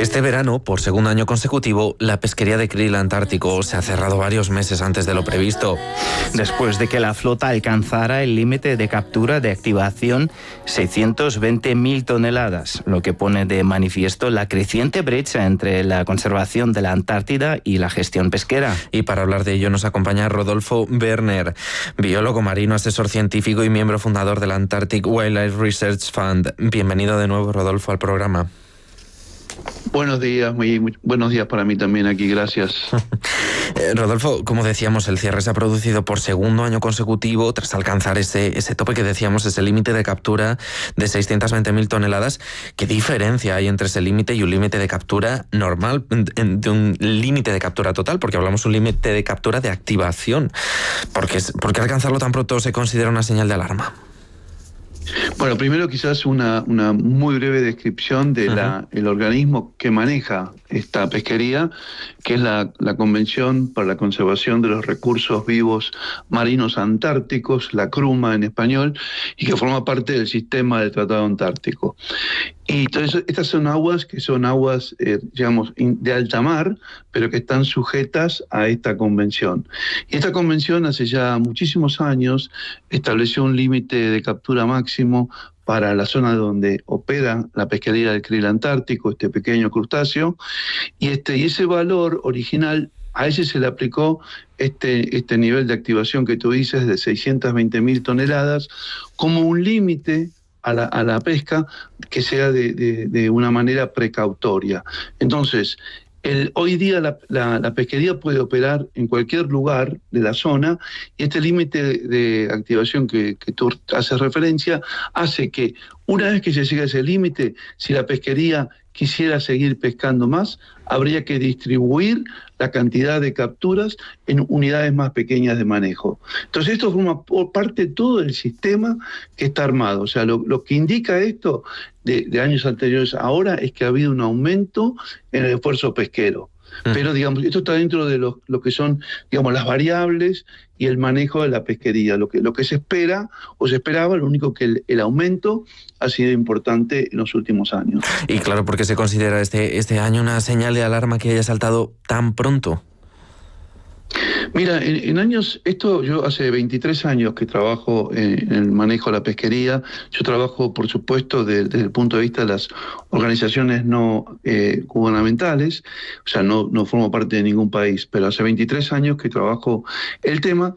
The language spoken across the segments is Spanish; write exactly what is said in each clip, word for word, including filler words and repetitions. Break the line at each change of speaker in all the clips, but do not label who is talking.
Este verano, por segundo año consecutivo, la pesquería de krill antártico se ha cerrado varios meses antes de lo previsto.
Después de que la flota alcanzara el límite de captura de activación seiscientas veinte mil toneladas, lo que pone de manifiesto la creciente brecha entre la conservación de la Antártida y la gestión pesquera.
Y para hablar de ello nos acompaña Rodolfo Werner, biólogo marino, asesor científico y miembro fundador del Antarctic Wildlife Research Fund. Bienvenido de nuevo, Rodolfo, al programa.
Buenos días, muy, muy buenos días para mí también aquí, gracias.
eh, Rodolfo, como decíamos, el cierre se ha producido por segundo año consecutivo tras alcanzar ese, ese tope que decíamos, ese límite de captura de seiscientas veinte mil toneladas. ¿Qué diferencia hay entre ese límite y un límite de captura normal, de un límite de captura total? Porque hablamos de un límite de captura de activación. ¿Por qué, ¿Por qué alcanzarlo tan pronto se considera una señal de alarma?
Bueno, primero quizás una, una muy breve descripción del uh-huh. organismo que maneja esta pesquería, que es la, la Convención para la Conservación de los Recursos Vivos Marinos Antárticos, la CRUMA en español, y que forma parte del sistema del Tratado Antártico. Y entonces estas son aguas que son aguas, eh, digamos, de alta mar, pero que están sujetas a esta convención. Y esta convención hace ya muchísimos años estableció un límite de captura máximo para la zona donde opera la pesquería del krill antártico, este pequeño crustáceo, y, este, y ese valor original, a ese se le aplicó este, este nivel de activación que tú dices de seiscientas veinte mil toneladas como un límite A la, a la pesca que sea de, de, de una manera precautoria. Entonces, el, hoy día la, la, la pesquería puede operar en cualquier lugar de la zona y este límite de, de activación que, que tú haces referencia hace que una vez que se llega a ese límite, si la pesquería quisiera seguir pescando más, habría que distribuir la cantidad de capturas en unidades más pequeñas de manejo. Entonces esto forma parte de todo el sistema que está armado. O sea, lo, lo que indica esto de, de años anteriores ahora es que ha habido un aumento en el esfuerzo pesquero. Pero, digamos, esto está dentro de lo, lo que son, digamos, las variables y el manejo de la pesquería. Lo que, lo que se espera o se esperaba, lo único que el, el aumento ha sido importante en los últimos años.
Y claro, ¿por qué se considera este, este año una señal de alarma que haya saltado tan pronto?
Mira, en, en años, esto yo hace veintitrés años que trabajo en el manejo de la pesquería. Yo trabajo, por supuesto, de, desde el punto de vista de las organizaciones no eh, gubernamentales, o sea, no, no formo parte de ningún país, pero hace veintitrés años que trabajo el tema.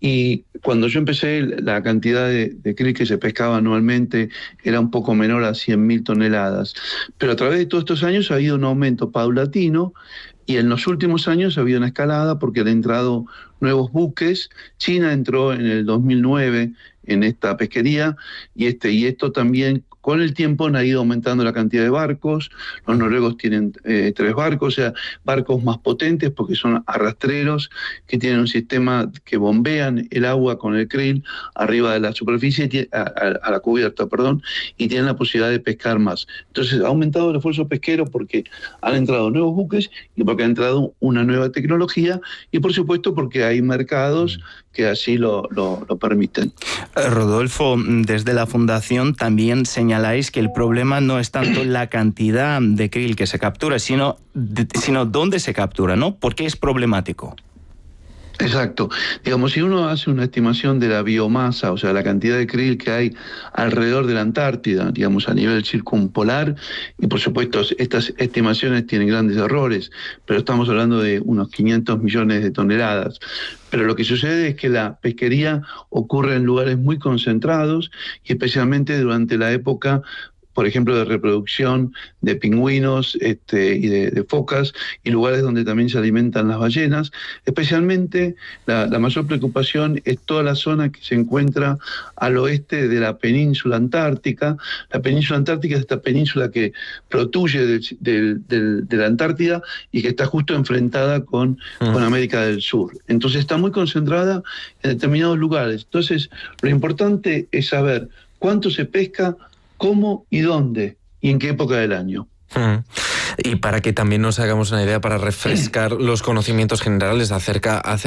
Y cuando yo empecé, la cantidad de, de krill que se pescaba anualmente era un poco menor a cien mil toneladas. Pero a través de todos estos años ha habido un aumento paulatino y en los últimos años ha habido una escalada porque han entrado nuevos buques. China entró en el dos mil nueve en esta pesquería y, este, y esto también con el tiempo han ido aumentando la cantidad de barcos. Los noruegos tienen eh, tres barcos, o sea, barcos más potentes porque son arrastreros que tienen un sistema que bombean el agua con el krill arriba de la superficie, a, a, a la cubierta, perdón, y tienen la posibilidad de pescar más. Entonces ha aumentado el esfuerzo pesquero porque han entrado nuevos buques y porque ha entrado una nueva tecnología y por supuesto porque hay mercados que así lo, lo, lo permiten.
Rodolfo, desde la Fundación también señaláis que el problema no es tanto la cantidad de krill que se captura, sino, de, sino dónde se captura, ¿no? ¿Por qué es problemático?
Exacto. Digamos, si uno hace una estimación de la biomasa, o sea, la cantidad de krill que hay alrededor de la Antártida, digamos, a nivel circumpolar, y por supuesto estas estimaciones tienen grandes errores, pero estamos hablando de unos quinientos millones de toneladas. Pero lo que sucede es que la pesquería ocurre en lugares muy concentrados y especialmente durante la época, por ejemplo, de reproducción de pingüinos este, y de, de focas, y lugares donde también se alimentan las ballenas. Especialmente la, la mayor preocupación es toda la zona que se encuentra al oeste de la península antártica. La península antártica es esta península que protruye del, del, del, de la Antártida y que está justo enfrentada con, uh-huh. con América del Sur. Entonces está muy concentrada en determinados lugares. Entonces lo importante es saber cuánto se pesca, cómo y dónde y en qué época del año.
Mm. Y para que también nos hagamos una idea, para refrescar los conocimientos generales acerca, acerca